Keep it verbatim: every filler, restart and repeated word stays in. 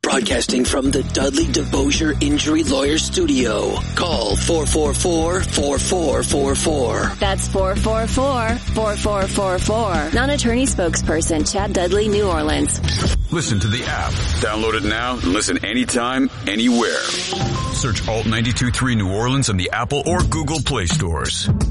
Broadcasting from the Dudley DeBosier Injury Lawyer Studio. Call four four four, four four four four. That's four four four, four four four four. Non-attorney spokesperson Chad Dudley, New Orleans. Listen to the app. Download it now and listen anytime, anywhere. Search Alt ninety-two point three New Orleans on the Apple or Google Play stores.